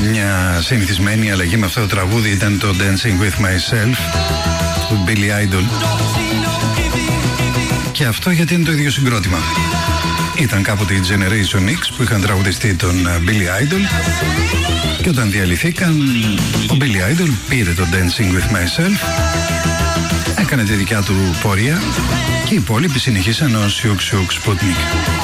Μια συνηθισμένη αλλαγή με αυτό το τραγούδι ήταν το Dancing With Myself του Billy Idol. Και αυτό γιατί είναι το ίδιο συγκρότημα. Ήταν κάποτε η Generation X που είχαν τραγουδιστεί τον Billy Idol, και όταν διαλυθήκαν, ο Billy Idol πήρε το Dancing With Myself, έκανε τη δικιά του πορεία και οι υπόλοιποι συνεχίσαν ως Σιουκ Σιουκ Sputnik.